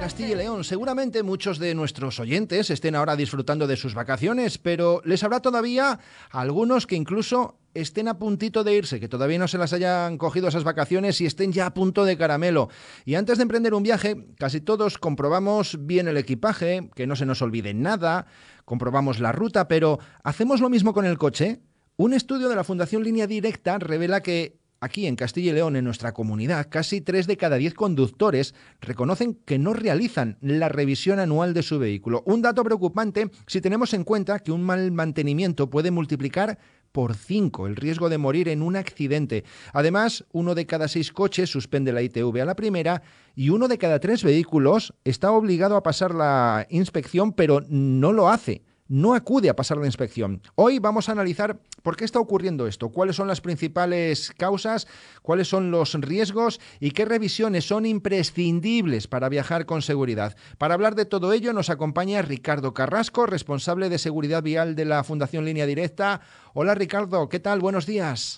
Castilla y León. Seguramente muchos de nuestros oyentes estén ahora disfrutando de sus vacaciones, pero les habrá todavía algunos que incluso estén a puntito de irse, que todavía no se las hayan cogido esas vacaciones y estén ya a punto de caramelo. Y antes de emprender un viaje, casi todos comprobamos bien el equipaje, que no se nos olvide nada, comprobamos la ruta, pero ¿hacemos lo mismo con el coche? Un estudio de la Fundación Línea Directa revela que aquí en Castilla y León, en nuestra comunidad, casi 3 de cada 10 conductores reconocen que no realizan la revisión anual de su vehículo. Un dato preocupante si tenemos en cuenta que un mal mantenimiento puede multiplicar por 5 el riesgo de morir en un accidente. Además, 1 de cada 6 coches suspende la ITV a la primera y 1 de cada 3 vehículos está obligado a pasar la inspección, pero no lo hace. No acude a pasar la inspección. Hoy vamos a analizar por qué está ocurriendo esto, cuáles son las principales causas, cuáles son los riesgos y qué revisiones son imprescindibles para viajar con seguridad. Para hablar de todo ello nos acompaña Ricardo Carrasco, responsable de seguridad vial de la Fundación Línea Directa. Hola Ricardo, ¿qué tal? Buenos días.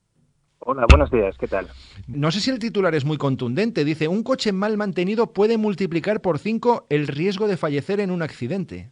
Hola, buenos días, ¿qué tal? No sé si el titular es muy contundente. Dice, un coche mal mantenido puede multiplicar por 5 el riesgo de fallecer en un accidente.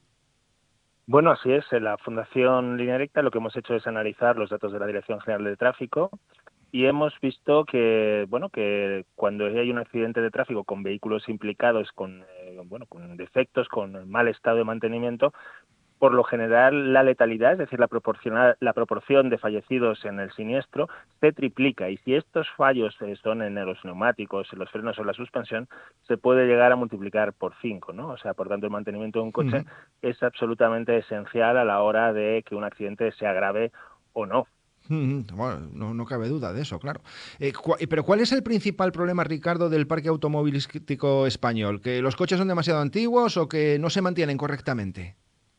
Bueno, así es. En la Fundación Línea Directa lo que hemos hecho es analizar los datos de la Dirección General de Tráfico y hemos visto que, bueno, que cuando hay un accidente de tráfico con vehículos implicados con, con defectos, con mal estado de mantenimiento, por lo general la letalidad, es decir, la proporción de fallecidos en el siniestro, se triplica. Y si estos fallos son en los neumáticos, en los frenos o en la suspensión, se puede llegar a multiplicar por 5, ¿no? O sea, por tanto, el mantenimiento de un coche es absolutamente esencial a la hora de que un accidente sea grave o no. Bueno, no cabe duda de eso, claro. Pero ¿cuál es el principal problema, Ricardo, del parque automovilístico español? ¿Que los coches son demasiado antiguos o que no se mantienen correctamente?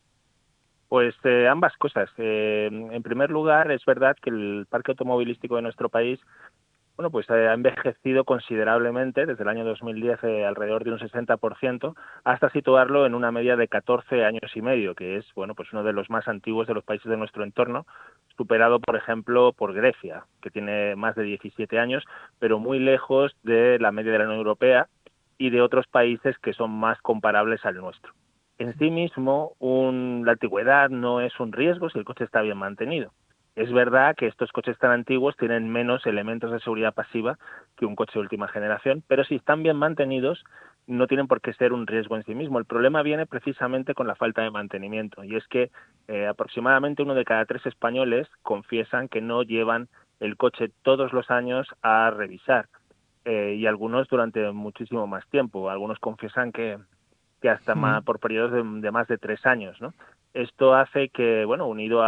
Pues ambas cosas. En primer lugar, es verdad que el parque automovilístico de nuestro país pues ha envejecido considerablemente desde el año 2010 alrededor de un 60% hasta situarlo en una media de 14 años y medio, que es pues uno de los más antiguos de los países de nuestro entorno, superado por ejemplo por Grecia, que tiene más de 17 años, pero muy lejos de la media de la Unión Europea y de otros países que son más comparables al nuestro. En sí mismo, la antigüedad no es un riesgo si el coche está bien mantenido. Es verdad que estos coches tan antiguos tienen menos elementos de seguridad pasiva que un coche de última generación, pero si están bien mantenidos, no tienen por qué ser un riesgo en sí mismo. El problema viene precisamente con la falta de mantenimiento, y es que aproximadamente 1 de cada 3 españoles confiesan que no llevan el coche todos los años a revisar, y algunos durante muchísimo más tiempo. Algunos confiesan que hasta más, por periodos de más de 3 años, ¿no? Esto hace que, unido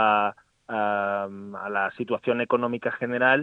a la situación económica general,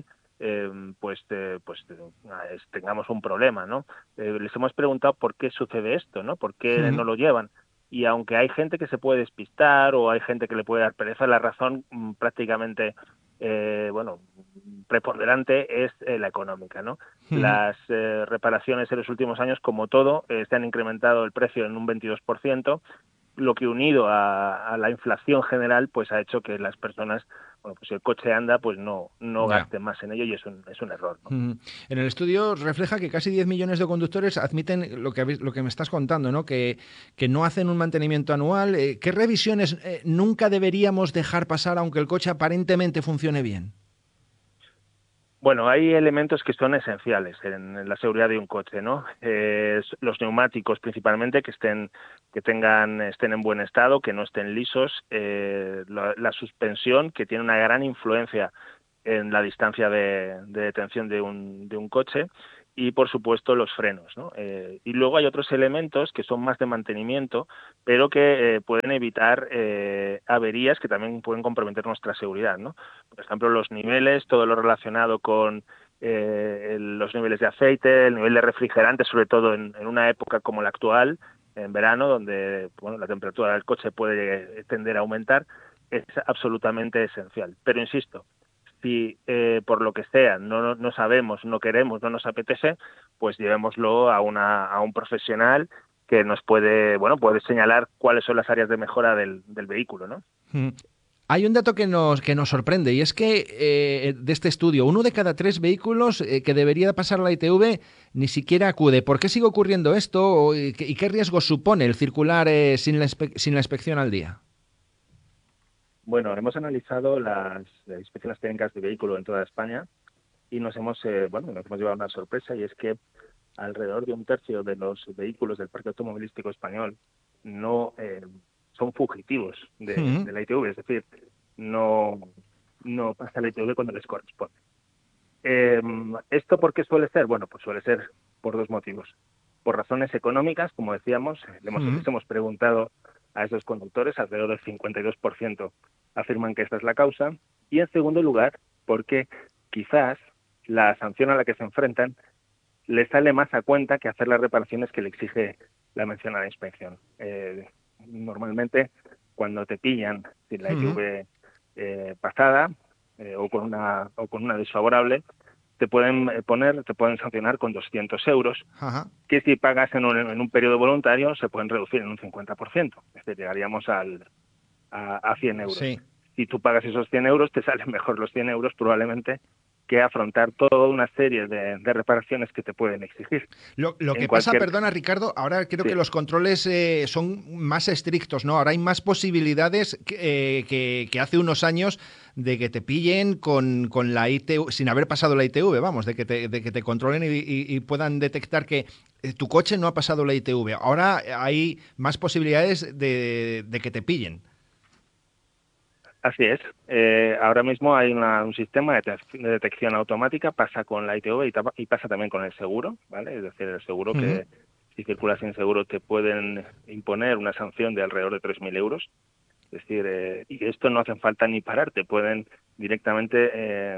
tengamos un problema, ¿no? Les hemos preguntado por qué sucede esto, ¿no? ¿Por qué no lo llevan? Y aunque hay gente que se puede despistar o hay gente que le puede dar pereza, la razón prácticamente, preponderante es la económica, ¿no? Las reparaciones en los últimos años, como todo, se han incrementado el precio en un 22%, lo que unido a la inflación general pues ha hecho que las personas, pues si el coche anda, pues no Ya. gasten más en ello, y es un error, ¿no? En el estudio refleja que casi 10 millones de conductores admiten lo que me estás contando, ¿no? Que no hacen un mantenimiento anual. ¿Qué revisiones nunca deberíamos dejar pasar aunque el coche aparentemente funcione bien? Bueno, hay elementos que son esenciales en la seguridad de un coche, ¿no? Los neumáticos principalmente estén en buen estado, que no estén lisos, la suspensión, que tiene una gran influencia en la distancia de detención de un coche, y por supuesto los frenos, ¿no? Y luego hay otros elementos que son más de mantenimiento, pero que pueden evitar averías que también pueden comprometer nuestra seguridad, ¿no? Por ejemplo, los niveles, todo lo relacionado con los niveles de aceite, el nivel de refrigerante, sobre todo en una época como la actual, en verano, donde la temperatura del coche puede tender a aumentar, es absolutamente esencial. Pero insisto, si por lo que sea no sabemos, no queremos, no nos apetece, pues llevémoslo a un profesional que nos puede señalar cuáles son las áreas de mejora del vehículo, ¿no? Hay un dato que nos sorprende y es que de este estudio, 1 de cada 3 vehículos que debería pasar la ITV ni siquiera acude. ¿Por qué sigue ocurriendo esto y qué riesgos supone el circular sin la inspección al día? Bueno, hemos analizado las inspecciones técnicas de vehículo en toda España y nos hemos llevado una sorpresa, y es que alrededor de un tercio de los vehículos del parque automovilístico español no son fugitivos Ujú. de la ITV, es decir, no, no pasa la ITV cuando les corresponde. ¿Esto por qué suele ser? Bueno, pues suele ser por dos motivos. Por razones económicas, como decíamos, Ujú. les hemos preguntado a esos conductores, alrededor del 52% afirman que esta es la causa. Y en segundo lugar, porque quizás la sanción a la que se enfrentan les sale más a cuenta que hacer las reparaciones que le exige la mencionada inspección. Normalmente, cuando te pillan sin la Ujú. ITV pasada o con una desfavorable, te pueden sancionar con 200 euros, Ajá. que si pagas en un periodo voluntario se pueden reducir en un 50%, es decir, llegaríamos a 100 euros. Sí. Si tú pagas esos 100 euros, te salen mejor los 100 euros probablemente que afrontar toda una serie de reparaciones que te pueden exigir. Lo En que pasa, cualquier perdona Ricardo, ahora creo que sí, los controles son más estrictos, ¿no? Ahora hay más posibilidades que hace unos años de que te pillen con la ITV, sin haber pasado la ITV, vamos, de que te controlen y puedan detectar que tu coche no ha pasado la ITV. Ahora hay más posibilidades de que te pillen. así es. Ahora mismo hay un sistema de detección automática, pasa con la ITV y pasa también con el seguro, ¿vale? Es decir, el seguro, Ujú. que si circulas sin seguro te pueden imponer una sanción de alrededor de 3.000 euros. Es decir, y esto no hacen falta ni parar, te pueden directamente,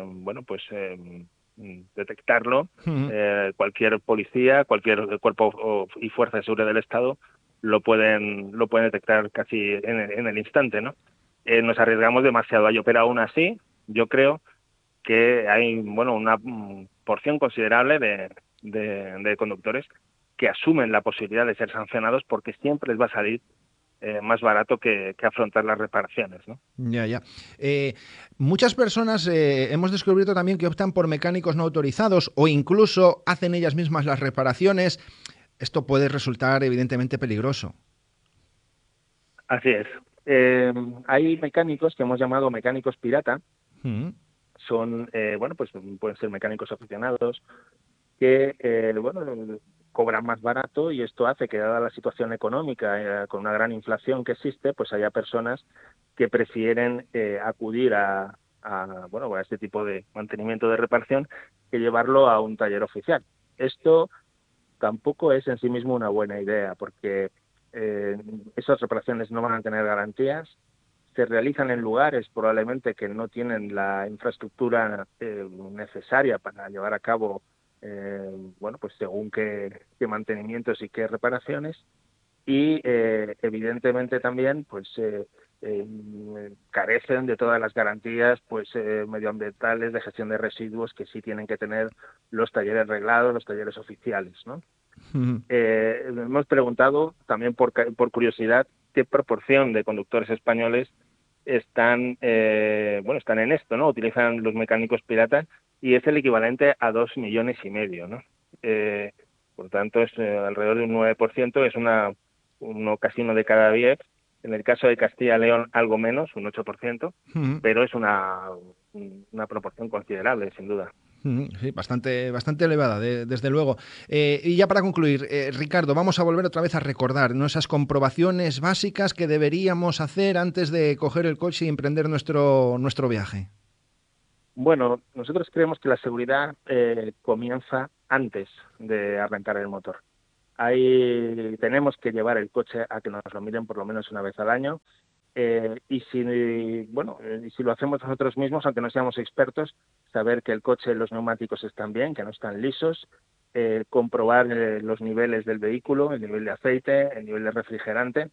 detectarlo. Ujú. Cualquier policía, cualquier cuerpo y fuerza de seguridad del Estado lo pueden detectar casi en el instante, ¿no? Nos arriesgamos demasiado a ello, pero aún así yo creo que hay, bueno, una porción considerable de conductores que asumen la posibilidad de ser sancionados porque siempre les va a salir más barato que afrontar las reparaciones, ¿no? Ya, ya. Eh, Muchas personas hemos descubierto también que optan por mecánicos no autorizados o incluso hacen ellas mismas las reparaciones. Esto puede resultar evidentemente peligroso. Así es. Hay mecánicos que hemos llamado mecánicos pirata. Mm. Son, pues pueden ser mecánicos aficionados que, cobran más barato, y esto hace que, dada la situación económica, con una gran inflación que existe, pues haya personas que prefieren acudir a este tipo de mantenimiento de reparación que llevarlo a un taller oficial. Esto tampoco es en sí mismo una buena idea, porque eh, esas reparaciones no van a tener garantías, se realizan en lugares probablemente que no tienen la infraestructura necesaria para llevar a cabo, pues según qué mantenimientos y qué reparaciones, y evidentemente también carecen de todas las garantías medioambientales, de gestión de residuos, que sí tienen que tener los talleres reglados, los talleres oficiales, ¿no? Mm. Hemos preguntado también por curiosidad qué proporción de conductores españoles están en esto, ¿no? Utilizan los mecánicos piratas, y es el equivalente a 2,5 millones, ¿no? Eh, por tanto, es alrededor de un 9%, es casi uno de cada 10. En el caso de Castilla y León, algo menos, un 8%, Mm. pero es una proporción considerable, sin duda. Sí, bastante, bastante elevada, desde luego. Y ya para concluir, Ricardo, vamos a volver otra vez a recordar, ¿no?, esas comprobaciones básicas que deberíamos hacer antes de coger el coche y emprender nuestro viaje. Bueno, nosotros creemos que la seguridad comienza antes de arrancar el motor. Ahí tenemos que llevar el coche a que nos lo miren por lo menos una vez al año. Y si lo hacemos nosotros mismos, aunque no seamos expertos, saber que el coche, los neumáticos están bien, que no están lisos, comprobar los niveles del vehículo, el nivel de aceite, el nivel de refrigerante,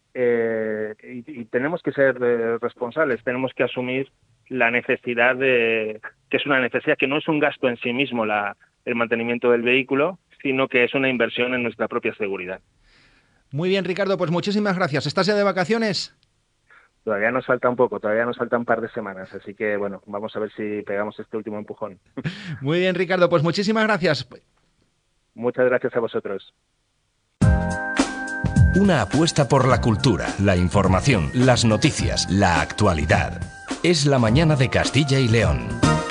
y tenemos que ser responsables, tenemos que asumir la necesidad que es una necesidad, que no es un gasto en sí mismo el mantenimiento del vehículo, sino que es una inversión en nuestra propia seguridad. Muy bien, Ricardo, pues muchísimas gracias. ¿Estás ya de vacaciones? Todavía nos falta un poco, todavía nos falta un par de semanas, así que bueno, vamos a ver si pegamos este último empujón. Muy bien, Ricardo, pues muchísimas gracias. Muchas gracias a vosotros. Una apuesta por la cultura, la información, las noticias, la actualidad. Es la mañana de Castilla y León.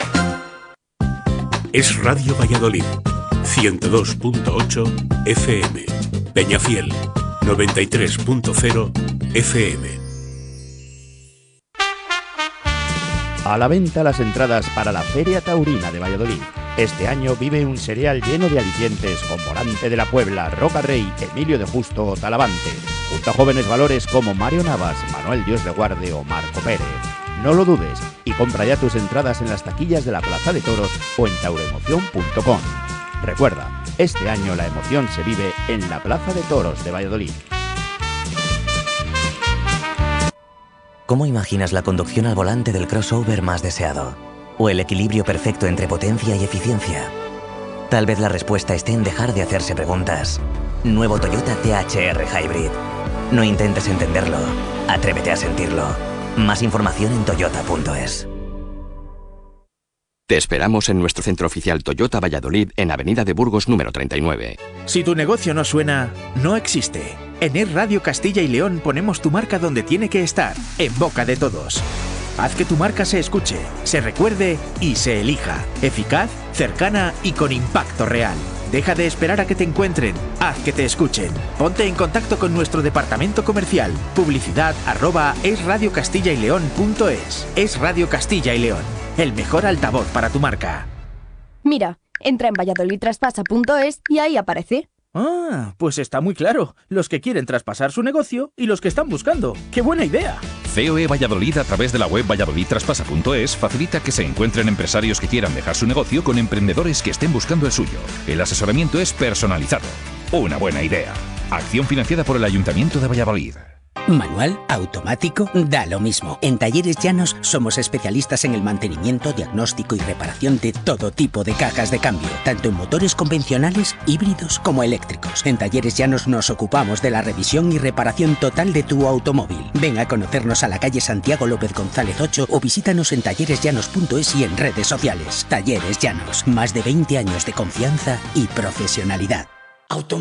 Es Radio Valladolid, 102.8 FM. Peñafiel, 93.0 FM. A la venta las entradas para la Feria Taurina de Valladolid. Este año vive un serial lleno de alicientes con Volante de la Puebla, Roca Rey, Emilio de Justo o Talavante, junto a jóvenes valores como Mario Navas, Manuel Dios de Guarde o Marco Pérez. No lo dudes y compra ya tus entradas en las taquillas de la Plaza de Toros o en tauroemoción.com. Recuerda, este año la emoción se vive en la Plaza de Toros de Valladolid. ¿Cómo imaginas la conducción al volante del crossover más deseado? ¿O el equilibrio perfecto entre potencia y eficiencia? Tal vez la respuesta esté en dejar de hacerse preguntas. Nuevo Toyota THR Hybrid. No intentes entenderlo, atrévete a sentirlo. Más información en toyota.es. Te esperamos en nuestro centro oficial Toyota Valladolid en Avenida de Burgos número 39. Si tu negocio no suena, no existe. En Es Radio Castilla y León ponemos tu marca donde tiene que estar, en boca de todos. Haz que tu marca se escuche, se recuerde y se elija. Eficaz, cercana y con impacto real. Deja de esperar a que te encuentren, haz que te escuchen. Ponte en contacto con nuestro departamento comercial. Publicidad@esradiocastillayleon.es. Es Radio Castilla y León, el mejor altavoz para tu marca. Mira, entra en valladolidtraspasa.es y ahí aparece. Ah, pues está muy claro. Los que quieren traspasar su negocio y los que están buscando. ¡Qué buena idea! COE Valladolid, a través de la web valladolidtraspasa.es, facilita que se encuentren empresarios que quieran dejar su negocio con emprendedores que estén buscando el suyo. El asesoramiento es personalizado. Una buena idea. Acción financiada por el Ayuntamiento de Valladolid. Manual, automático, da lo mismo. En Talleres Llanos somos especialistas en el mantenimiento, diagnóstico y reparación de todo tipo de cajas de cambio, tanto en motores convencionales, híbridos como eléctricos. En Talleres Llanos nos ocupamos de la revisión y reparación total de tu automóvil. Ven a conocernos a la calle Santiago López González 8 o visítanos en talleresllanos.es y en redes sociales. Talleres Llanos, más de 20 años de confianza y profesionalidad.